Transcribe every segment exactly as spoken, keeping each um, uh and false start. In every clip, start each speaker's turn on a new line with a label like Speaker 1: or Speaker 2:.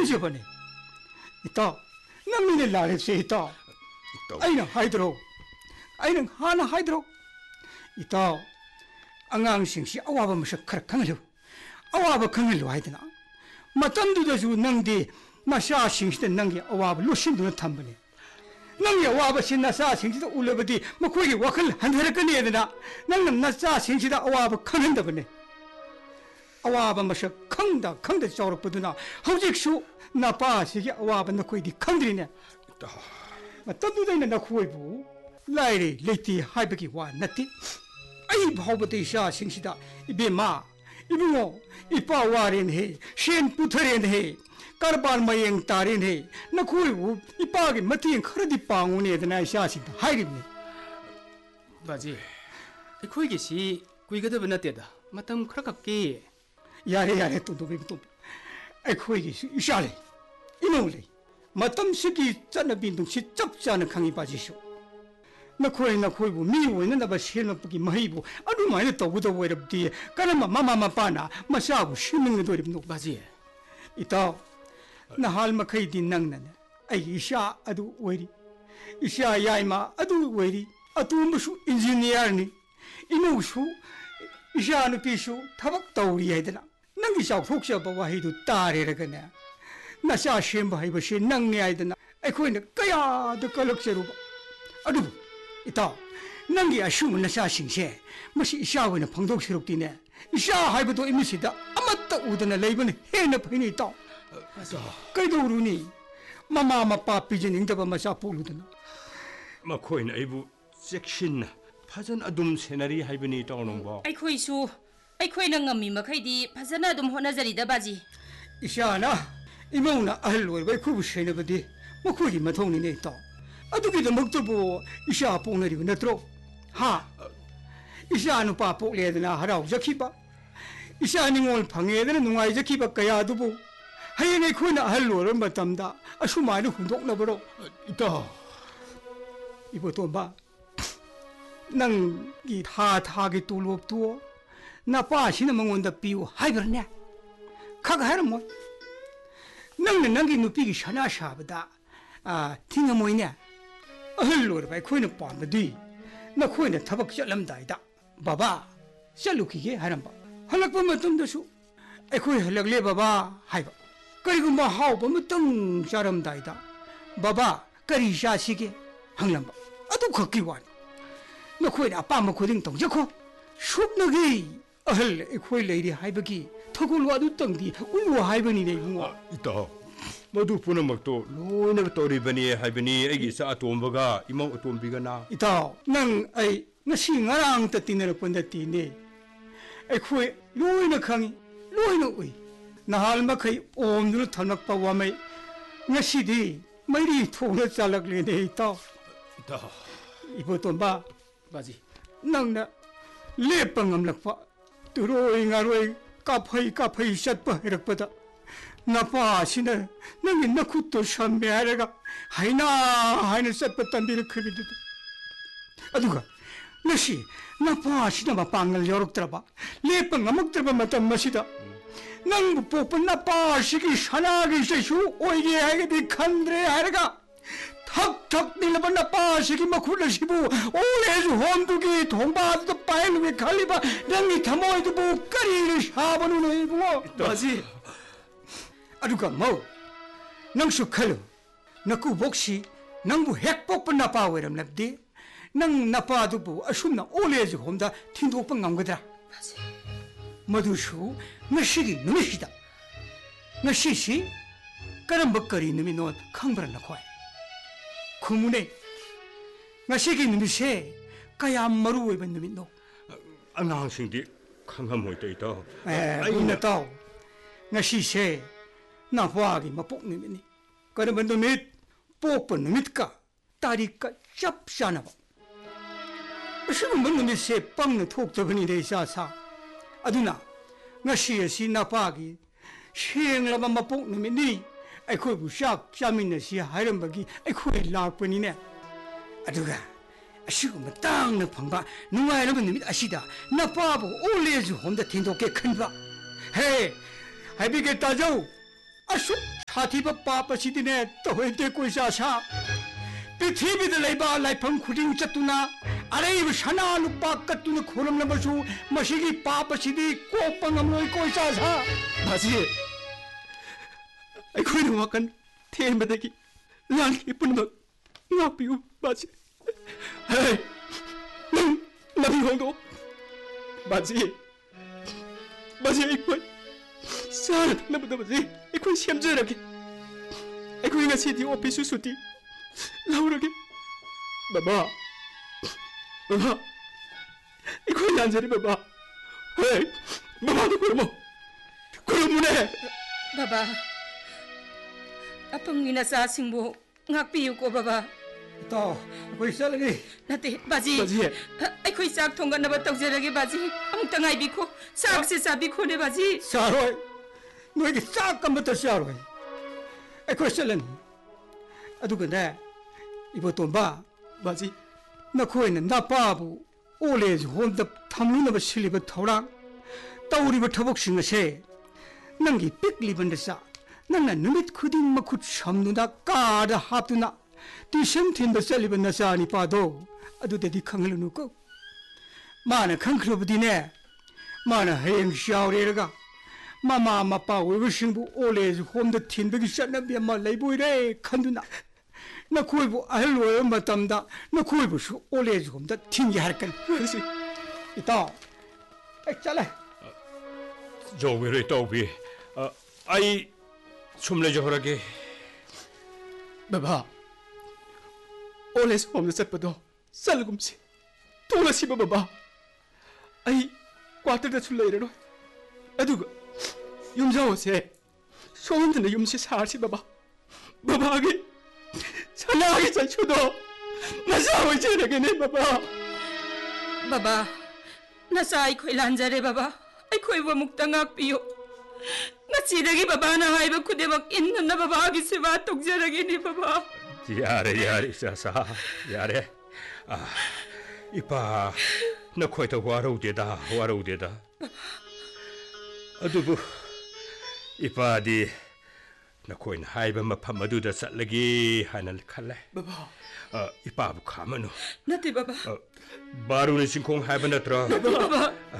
Speaker 1: 큰셔버네. 이따 남미네 라랩세 이따. 아이는 하이드로. 아이는 하나 하이드로. 이따 안강싱시 아와바 무슨 크락 강을로. 아와바 강을로 하이드나. 마탄두다주 낭디 나샤 싱시데 낭기 아와바 로신두나 탐버네. 낭기 아와바 신나사 싱시다 울러버디 뭐거기 와클 한해라거니 에드나. 낭는 나샤 싱시다 아와바 강한다버네. 아와바 무슨 강다 강다 저럭버드나. 허직수 나빠시기 아와바 너코이디 강들이네. 마탄두다이나 나코이부. 라이리 레티 하이버기 와 나티. 아이 바오버디 샤 싱시다 이베마. 이붕어 이빠 와린 해, 셴 부터린 해, 까르반 마행 따린 해, 나 코이고 이빠기 마티엔 커르디 빵운에 드나 샤신다 하이립네.
Speaker 2: 바지, 이 코이기 시 구이가도 변했대다. 마땅 그렇게.
Speaker 1: 야래 야래 또 도비 또. 이 코이기 시 샤래, 이놈래. 마땅 시기 짠나 빈동 시 짭짜는 강이 빠지쇼. 나 코이 나 코이부 미워는 나바 실업기 마이부 아주 많이 떠보다 외롭디 까나마 마마마 빠나 마샤고 쉬는 것도 어렵노
Speaker 2: 바지
Speaker 1: 이따 나 할마카이디 낭나네 아이 이샤 아두 외리 이샤 야이마 아두 외리 아두 무수 인지니어니 이노수 이샤는 비슈 타박 떠우리 해드나 낭기 샤 혹시 봐와 해도 따레라거네 나샤 셴바 해버시 낭네 해드나 아이 코이는 까야도 걸럭세로 아두 이따 낭기 아쉬움은 나샤 싱세 마시 이샤와는 방독스럽디네 이샤 하이브도 이미시다 아마따 우드나 레이브는 해나 페니 있다 그래도 우르니 마마마빠 비전 인더바 마샤 보르드나
Speaker 3: 마코인 아이부 섹신 파전 아둠 세나리 하이브니 있다오는 거
Speaker 4: 아이코이수 아이코이는 ngầm 마카이디 파전아 좀 호나자리다 바지
Speaker 1: 이샤나 이모나 알로이 왜 쿠부 쉐네버디 마코이 마통니네 있다 아두기도 먹들보 이샤 뽕내리고 너트로 하 이샤는 빠뽀 레드나 하라고 저키바 이샤는 오늘 방에는 농아이 저키바 까야두보 하연의 코나 할로를 맞담다 아수마는 훈독나버로
Speaker 3: 있다
Speaker 1: 이보도 봐 낭이 타타기 뚫업두어 나 빠시는 멍원다 비우 하이버네 카가 하는 뭐 낭는 낭기 누비기 샤나샤보다 아 팅어 뭐이냐 할로를 봐 코이는 뻔버디 나 코이는 타박 샬람다이다 바바 샬루키게 하는 바 할락 보면 뜸도수 에 코이 할락레 바바 하이바 그리고 뭐 하오 보면 뜸 샤람다이다 바바 그리 샤시게 항람바 아도 걷기 와니 나 코이는 아빠 뭐 고딩 동저코 숲너기 할 에 코이 레이디 하이바기 터골 와도 땅디 우유 하이바니네 이거
Speaker 3: 있다 모두 보는 막도 로이나 또리바니 하이바니 애기 사 톰바가 이모 톰비가 나
Speaker 1: 이따 난 아이 나시 나랑 뜻이네 본데티네 에 코이 로이나 강이 로이나 우이 나할마카이 옴누르 탈막바 와메 나시디 마이리 통나 잘락레네 이따
Speaker 3: 있다
Speaker 1: 이보도 봐
Speaker 2: 바지
Speaker 1: 낭나 레빵암락파 드로잉 아로이 까파이 까파이 샷바 해락바다 나빠 시네 너기 나쿠또 샴베아라가 하이나 하이나 샷바탄 비르크비도 아두가 나시 나빠 시나마 빵을 여럭들어봐 레빵 아먹들어봐 마탄 마시다 낭부 뽀뽀 나빠 시기 샤나기 샤슈 오이게 하게 디 칸드레 하라가 탁탁 밀려봐 나빠 시기 막 굴러시부 오래주 혼두기 동바도 빠이루게 갈리바 낭이 타모이도 뭐 까리를 샤바누네 이거
Speaker 2: 바지
Speaker 1: 아두가 뭐 낭수 칼로 나쿠 복시 낭부 핵복번 나빠 외람 납디 낭 나빠두부 아숨나 오래주 혼다 틴도번 감거다
Speaker 4: 바지
Speaker 1: 마두수 나시기 누미시다 나시시 까람벅거리 누미 노 강바란 나코이 구문에 나시기 누미세 까야 마루웨번 누미 노
Speaker 3: 안강싱디 강한 모이다 있다
Speaker 1: 에 군나타오 나시세 나화기 마폭 누미니 까라번 누미 뽀뽀 누미tka 따리까 짭샤나바 아시고 뭔 누미세 빵는 톡적으니 내샤사 아두나 나시에시 나파기 셴라바 마폭 누미니 아이코이 부샥 샤민나시 하이람바기 아이코이 락번이네 아두가 아시고 뭐 땅나 방바 누가이라면 누미 아시다 나빠보 올레주 혼자 틴도께 큰바 헤이 하이비게 따져 아슈 사티바 빠빠시디네 또회대 꼬이사사 पृथ्वीद लेबा लाइफम खुदिंग चतुना अरेब सना लुपा कतुन खोरम नबसु मसिगी पाप सिदी कोपंगम लोई कोइसा सा
Speaker 2: बाजी अखोइन वाकन थेमबदगी लांगी पुनमक ngapiu baji hey nung nabi hongo baji baji ikoi sar nabda baji ikoi siamjerage ikoi ngasi di office suti laurage baba baba ikoi lanjari baba hey baba do kurmo kurmune
Speaker 4: baba apang mina sa singbo ngakpiu ko baba
Speaker 1: तो कोई चल गई
Speaker 4: नते बाजी
Speaker 2: बाजी
Speaker 4: आई कोई साग थोंगा नबा तौजरगे बाजी अमुक तंगाई बिखो साग से साबी खोने बाजी
Speaker 1: सारोय नोई की साग कम तो सारोय आई कोई चलन अदुगने इबो तोंबा
Speaker 2: बाजी
Speaker 1: नखोइन नापाबु ओलेज होम द थमनुनब सिलिब थौरा तौरिब थबोकसिंग असे नंगी पिकलिबनदसा नंना नुमित खुदिंग मखुत समनुना कादा हापतुना टीशन थिंब चलिब नसा निपादो अदुददि खंगलुनुको माना खंख्रबदिने माना हयेंग शावरेरगा मामा मपा ओइबसिंबु ओलेज होम द थिंबगी चनबि अमा लैबोइरे खंदुना नखोइबु अहल ओइब मतमदा नखोइबुसु ओलेज होम द थिंगे हरकन इता ए चले
Speaker 3: जोवेरे तौबी आई सुमले जोहरगे
Speaker 2: baba oles home chapado salgumsi tolasi baba ai quarter da sulleiro no aduga yumjao se somdna yumsi sarsi baba baba age sanagi chachudo nasa hoicherege ne baba
Speaker 4: baba nasa ai khoi lanjare baba ai khoi bo mukta ngakpiu ngachidagi baba na haiba khudebak inna baba gi sewa tokjarage ni baba
Speaker 3: यारे यारे सासा यारे आ इपा नखोय तो वारो देदा वारो देदा अदुबु इपा दि नखोय हाइबा मफम अदुदा चलगी हाना खले
Speaker 2: baba
Speaker 3: इपा बु खामनु
Speaker 4: nate baba
Speaker 3: बारु ने सिंखों हाइबा नत्रा
Speaker 4: baba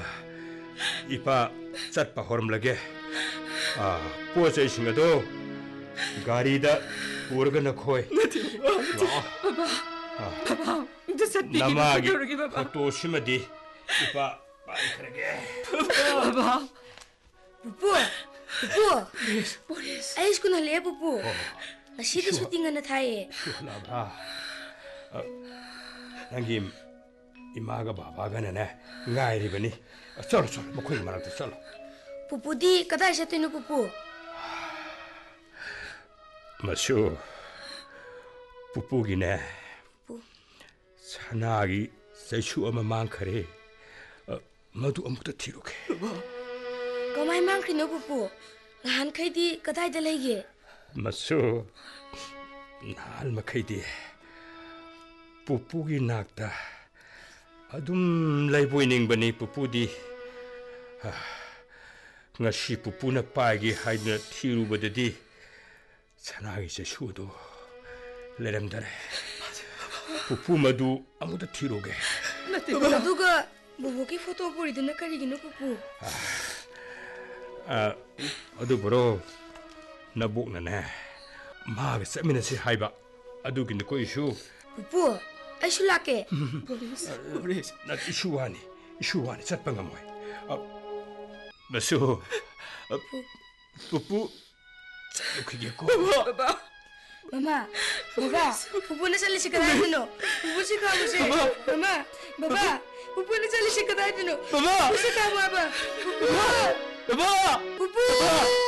Speaker 3: इपा चटपा होरम लगे आ पोसे सिंगदो गाड़ीदा पूरग नखोय
Speaker 4: baba baba ito sa tigil
Speaker 3: नमागी
Speaker 4: ko baba
Speaker 3: फोटो सिमदी इपा पाई करगे
Speaker 4: baba
Speaker 5: Pupu, pupu. Boris. Ayos ko na le, pupu. Nasidi shooting na tayo.
Speaker 3: labra nangi imaga babaga nene ngairi bani chalo chalo mokoi marakta chalo
Speaker 5: Pupu di, kada siya ito pupu.
Speaker 3: masu pupugi ne sanagi saisu ama mangkhare madu amukta thiruke
Speaker 5: Kamay mang kino pupu. Nahan kay di, kada ito lagi.
Speaker 3: masu nal makai di pupugi nakta adum laiboining bani pupu di ngasi pupu na paigi haidna thiru badadi sanagi se sudo lerem dare pupu madu amuda thiruge
Speaker 5: Aduga, bubuki foto po rin na karigino pupu.
Speaker 3: adu bro nabuk na ne ma ga samina si haiba adu kin ko issue
Speaker 5: Pupu, ay sulake.
Speaker 2: Boris
Speaker 3: na issue wani issue wani sat pangamoy masu pupu ukige ko
Speaker 4: baba
Speaker 5: Mama, baba, pupu na sali si kada ito no. Pupu si ka mo si. Mama, baba, pupu na sali si kada ito no.
Speaker 2: baba
Speaker 5: Pupu si ka mo ba? Pupu!
Speaker 2: baba
Speaker 5: Pupu!